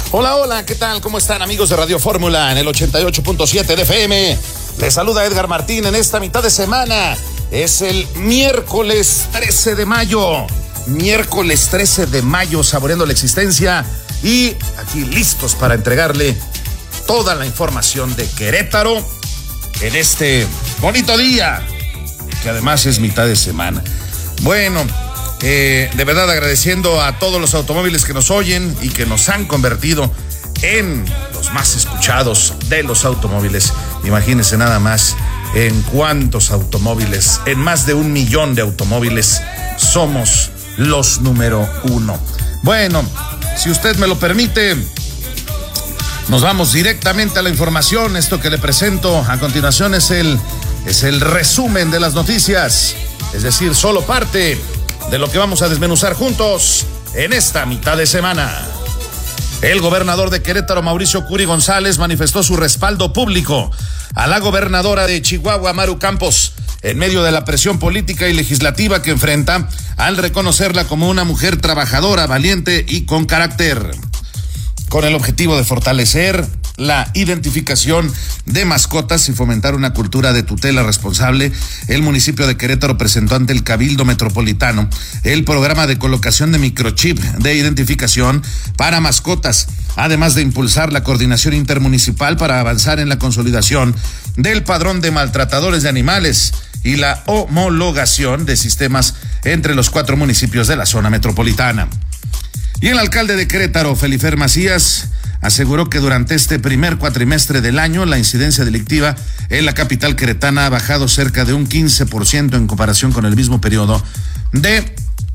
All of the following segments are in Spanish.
Hola, hola, ¿qué tal? ¿Cómo están, amigos de Radio Fórmula en el 88.7 de FM? Les saluda Edgar Martín en esta mitad de semana. Es el miércoles 13 de mayo. Miércoles 13 de mayo, saboreando la existencia y aquí listos para entregarle toda la información de Querétaro en este bonito día, que además es mitad de semana. Bueno, de verdad agradeciendo a todos los automóviles que nos oyen y que nos han convertido en los más escuchados de los automóviles. Imagínense nada más en cuántos automóviles, en más de 1 millón de automóviles, somos los número 1. Bueno, si usted me lo permite, nos vamos directamente a la información. Esto que le presento a continuación es el resumen de las noticias, es decir, solo parte de lo que vamos a desmenuzar juntos en esta mitad de semana. El gobernador de Querétaro, Mauricio Curi González, manifestó su respaldo público a la gobernadora de Chihuahua, Maru Campos, en medio de la presión política y legislativa que enfrenta al reconocerla como una mujer trabajadora, valiente y con carácter. Con el objetivo de fortalecer la identificación de mascotas y fomentar una cultura de tutela responsable, el municipio de Querétaro presentó ante el Cabildo Metropolitano el programa de colocación de microchip de identificación para mascotas, además de impulsar la coordinación intermunicipal para avanzar en la consolidación del padrón de maltratadores de animales y la homologación de sistemas entre los 4 municipios de la zona metropolitana. Y el alcalde de Querétaro, Felifer Macías, aseguró que durante este primer cuatrimestre del año la incidencia delictiva en la capital queretana ha bajado cerca de un 15% en comparación con el mismo periodo de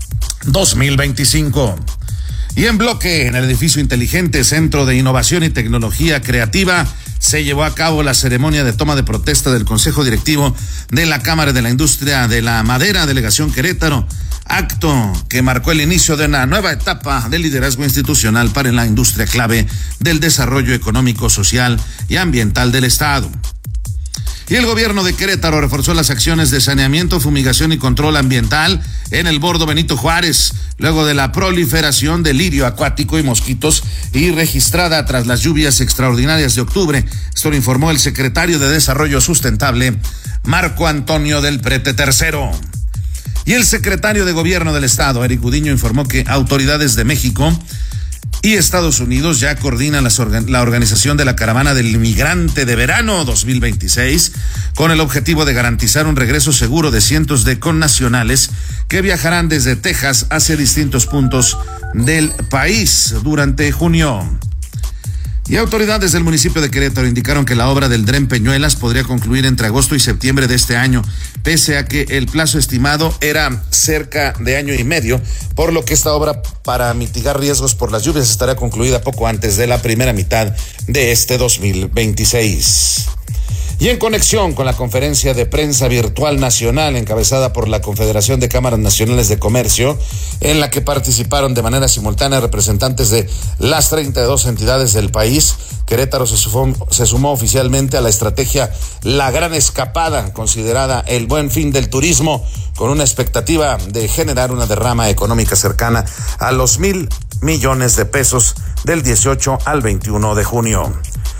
2025. Y en bloque, en el edificio inteligente Centro de Innovación y Tecnología Creativa, se llevó a cabo la ceremonia de toma de protesta del Consejo Directivo de la Cámara de la Industria de la Madera, Delegación Querétaro, acto que marcó el inicio de una nueva etapa de liderazgo institucional para la industria clave del desarrollo económico, social y ambiental del Estado. Y el gobierno de Querétaro reforzó las acciones de saneamiento, fumigación y control ambiental en el bordo Benito Juárez, luego de la proliferación de lirio acuático y mosquitos y registrada tras las lluvias extraordinarias de octubre. Esto lo informó el secretario de Desarrollo Sustentable, Marco Antonio del Prete III. Y el secretario de Gobierno del Estado, Eric Gudiño, informó que autoridades de México y Estados Unidos ya coordinan la organización de la Caravana del Inmigrante de Verano 2026 con el objetivo de garantizar un regreso seguro de cientos de connacionales que viajarán desde Texas hacia distintos puntos del país durante junio. Y autoridades del municipio de Querétaro indicaron que la obra del Dren Peñuelas podría concluir entre agosto y septiembre de este año, pese a que el plazo estimado era cerca de 1 año y medio, por lo que esta obra, para mitigar riesgos por las lluvias, estará concluida poco antes de la primera mitad de este 2026. Y en conexión con la conferencia de prensa virtual nacional encabezada por la Confederación de Cámaras Nacionales de Comercio, en la que participaron de manera simultánea representantes de las 32 entidades del país, Querétaro se sumó oficialmente a la estrategia La Gran Escapada, considerada el buen fin del turismo, con una expectativa de generar una derrama económica cercana a los 1,000 millones de pesos del 18 al 21 de junio.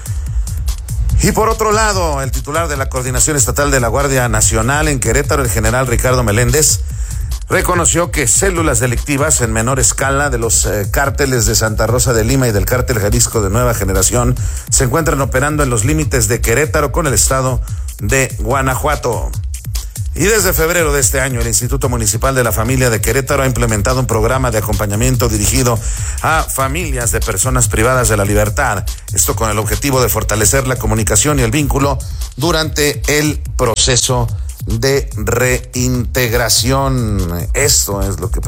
Y por otro lado, el titular de la Coordinación Estatal de la Guardia Nacional en Querétaro, el general Ricardo Meléndez, reconoció que células delictivas en menor escala de los cárteles de Santa Rosa de Lima y del cártel Jalisco de Nueva Generación se encuentran operando en los límites de Querétaro con el estado de Guanajuato. Y desde febrero de este año, el Instituto Municipal de la Familia de Querétaro ha implementado un programa de acompañamiento dirigido a familias de personas privadas de la libertad. Esto con el objetivo de fortalecer la comunicación y el vínculo durante el proceso de reintegración. Eso es lo que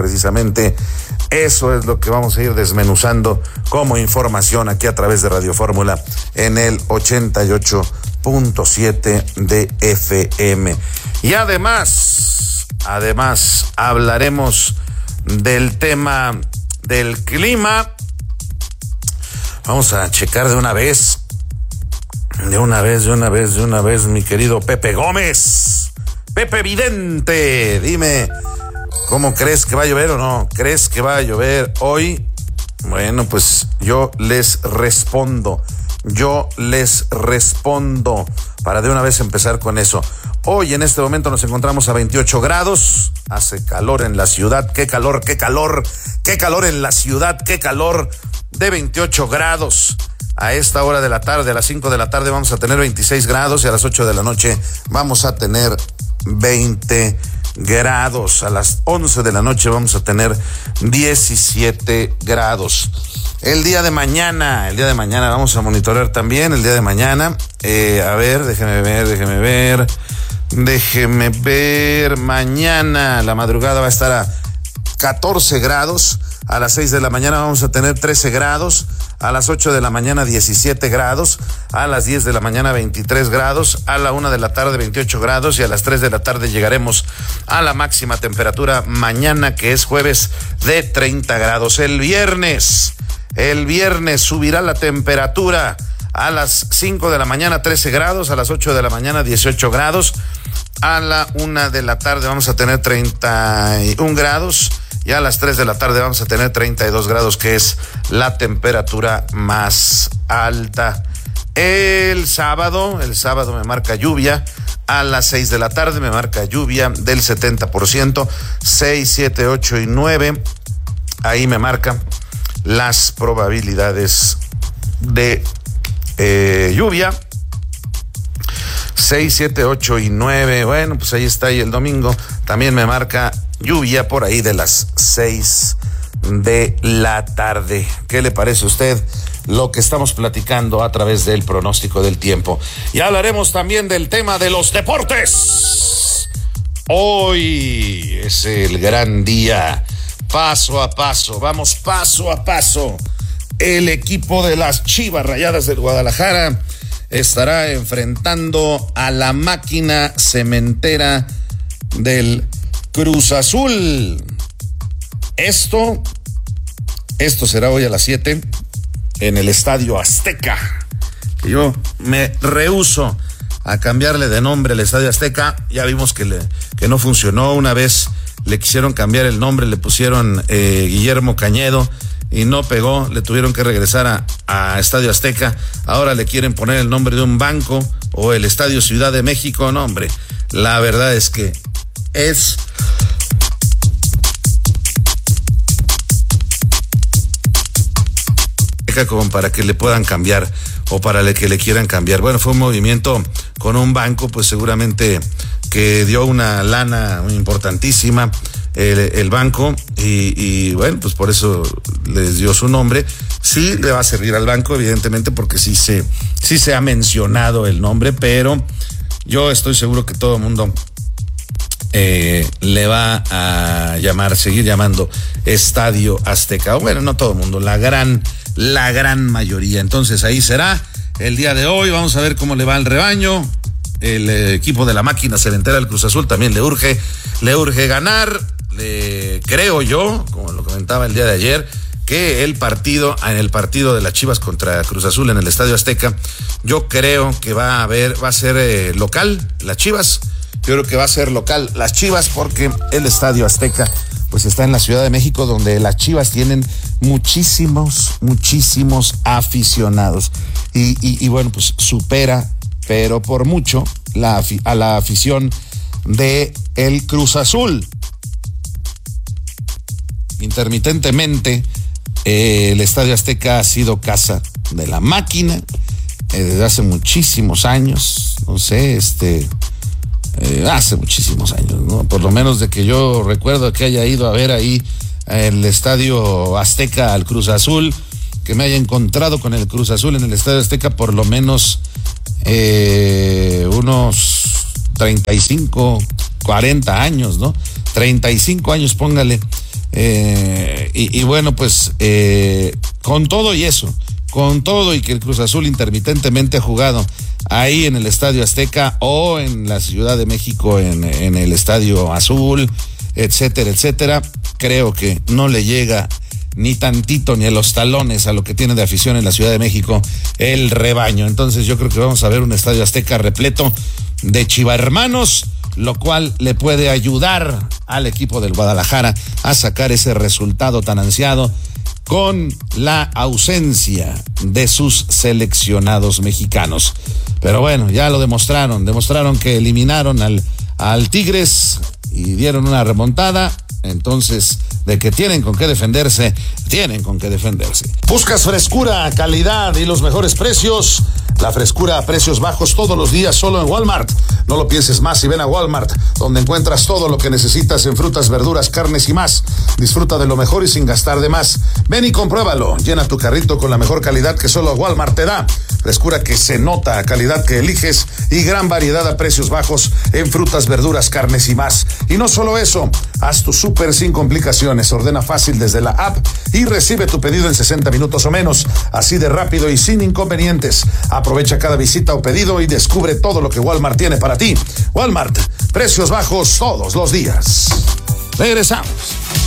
vamos a ir desmenuzando como información aquí a través de Radio Fórmula en el 88.7 de FM. Y además hablaremos del tema del clima. Vamos a checar de una vez, mi querido Pepe Gómez. Pepe Vidente, dime, ¿cómo crees que va a llover o no? ¿Crees que va a llover hoy Bueno, pues yo les respondo para de una vez empezar con eso. Hoy en este momento nos encontramos a 28 grados, hace calor en la ciudad, qué calor en la ciudad, qué calor de 28 grados. A esta hora de la tarde, a las 5 de la tarde vamos a tener 26 grados y a las 8 de la noche vamos a tener 20 grados. A las 11 de la noche vamos a tener 17 grados. El día de mañana vamos a monitorear también el día de mañana. A ver, déjeme ver. Mañana la madrugada va a estar a 14 grados. A las 6 de la mañana vamos a tener 13 grados. A las 8 de la mañana 17 grados. A las 10 de la mañana 23 grados. A la 1 de la tarde 28 grados. Y a las 3 de la tarde llegaremos a la máxima temperatura mañana, que es jueves, de 30 grados. El viernes subirá la temperatura. A las 5 de la mañana 13 grados. A las 8 de la mañana 18 grados. A la 1 de la tarde vamos a tener 31 grados. Y a las 3 de la tarde vamos a tener 32 grados, que es la temperatura más alta. El sábado me marca lluvia. A las 6 de la tarde me marca lluvia del 70%. 6, 7, 8 y 9. Ahí me marca las probabilidades de lluvia. 6, 7, 8 y 9. Bueno, pues ahí está. Y el domingo también me marca lluvia por ahí de las 6 de la tarde. ¿Qué le parece a usted lo que estamos platicando a través del pronóstico del tiempo? Y hablaremos también del tema de los deportes. Hoy es el gran día. Paso a paso, vamos paso a paso. El equipo de las Chivas Rayadas del Guadalajara estará enfrentando a la máquina cementera del Cruz Azul. Esto será hoy a las 7 en el Estadio Azteca. Yo me rehúso a cambiarle de nombre al Estadio Azteca. Ya vimos que no funcionó. Una vez le quisieron cambiar el nombre, le pusieron Guillermo Cañedo y no pegó. Le tuvieron que regresar a Estadio Azteca. Ahora le quieren poner el nombre de un banco o el Estadio Ciudad de México. No, hombre, la verdad es que es como para que le puedan cambiar o para que le quieran cambiar. Bueno, fue un movimiento con un banco, pues seguramente que dio una lana importantísima el banco y bueno, pues por eso les dio su nombre. Sí le va a servir al banco, evidentemente, porque sí se ha mencionado el nombre, pero yo estoy seguro que todo el mundo le va a seguir llamando Estadio Azteca. Bueno, no todo el mundo, la gran mayoría. Entonces ahí será el día de hoy. Vamos a ver cómo le va al rebaño. El equipo de la máquina cementera del Cruz Azul también le urge ganar. Creo yo, como lo comentaba el día de ayer, que en el partido de las Chivas contra Cruz Azul en el Estadio Azteca, yo creo que va a ser local las Chivas. Yo creo que va a ser local las Chivas porque el Estadio Azteca pues está en la Ciudad de México, donde las Chivas tienen muchísimos aficionados. Y bueno, pues supera, pero por mucho, a la afición de el Cruz Azul. Intermitentemente, el Estadio Azteca ha sido casa de la máquina desde hace muchísimos años. No sé, hace muchísimos años, ¿no? Por lo menos de que yo recuerdo que haya ido a ver ahí el Estadio Azteca al Cruz Azul, que me haya encontrado con el Cruz Azul en el Estadio Azteca por lo menos unos 35, 40 años, ¿no? 35 años, póngale. Y bueno, pues con todo y eso, con todo y que el Cruz Azul intermitentemente ha jugado ahí en el Estadio Azteca o en la Ciudad de México en el Estadio Azul, etcétera, creo que no le llega ni tantito ni a los talones a lo que tiene de afición en la Ciudad de México el rebaño. Entonces yo creo que vamos a ver un Estadio Azteca repleto de chivarmanos, lo cual le puede ayudar al equipo del Guadalajara a sacar ese resultado tan ansiado con la ausencia de sus seleccionados mexicanos. Pero bueno, ya lo demostraron que eliminaron al Tigres y dieron una remontada. Entonces, de que tienen con qué defenderse. ¿Buscas frescura, calidad y los mejores precios? La frescura a precios bajos todos los días solo en Walmart. No lo pienses más y ven a Walmart, donde encuentras todo lo que necesitas en frutas, verduras, carnes y más. Disfruta de lo mejor y sin gastar de más. Ven y compruébalo. Llena tu carrito con la mejor calidad que solo Walmart te da. Frescura que se nota, calidad que eliges y gran variedad a precios bajos en frutas, verduras, carnes y más. Y no solo eso, haz tu súper sin complicaciones. Ordena fácil desde la app y recibe tu pedido en 60 minutos o menos. Así de rápido y sin inconvenientes. Aprovecha cada visita o pedido y descubre todo lo que Walmart tiene para ti. Walmart, precios bajos todos los días. Regresamos.